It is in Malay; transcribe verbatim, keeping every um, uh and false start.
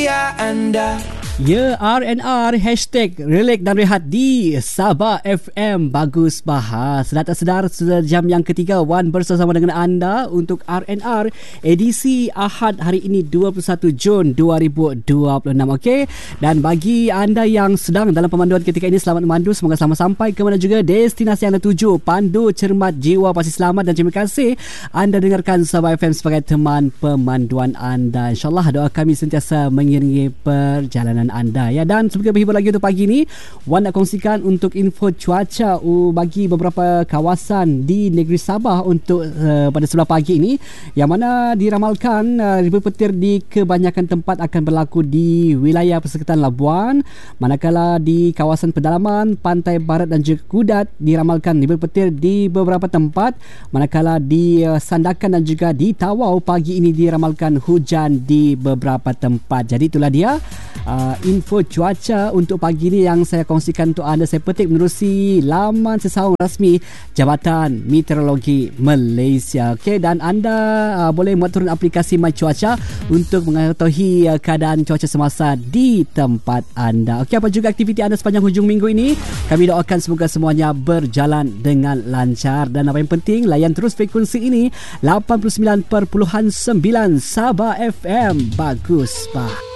usia Anda. Ya, R and R Hashtag Relak dan Rehat di Sabah F M. Bagus bahas. Sedar tak sedar, sudah jam yang ketiga Wan bersama dengan anda untuk R and R edisi Ahad hari ini dua puluh satu Jun dua ribu dua puluh enam. Okey. Dan bagi anda yang sedang dalam pemanduan ketika ini, selamat memandu. Semoga selamat sampai ke mana juga destinasi anda tuju. Pandu cermat jiwa pasti selamat, dan terima kasih anda dengarkan Sabah F M sebagai teman pemanduan anda. InsyaAllah doa kami sentiasa mengiringi perjalanan anda ya. Dan sebagai berhibur lagi untuk pagi ni, Wan nak kongsikan untuk info cuaca uh, bagi beberapa kawasan di negeri Sabah untuk uh, pada sebelah pagi ini, yang mana diramalkan uh, ribu petir di kebanyakan tempat akan berlaku di wilayah Persekatan Labuan, manakala di kawasan pedalaman, pantai barat dan juga Kudat diramalkan ribu petir di beberapa tempat, manakala di uh, Sandakan dan juga di Tawau pagi ini diramalkan hujan di beberapa tempat. Jadi itulah dia uh, info cuaca untuk pagi ni yang saya kongsikan untuk anda. Saya petik menerusi laman sesaung rasmi Jabatan Meteorologi Malaysia. Okey, dan anda uh, boleh muat turun aplikasi My Cuaca untuk mengetahui uh, keadaan cuaca semasa di tempat anda. Okey, apa juga aktiviti anda sepanjang hujung minggu ini? Kami doakan semoga semuanya berjalan dengan lancar, dan apa yang penting, layan terus frekuensi ini lapan puluh sembilan perpuluhan sembilan Sabah F M. Bagus, Pak.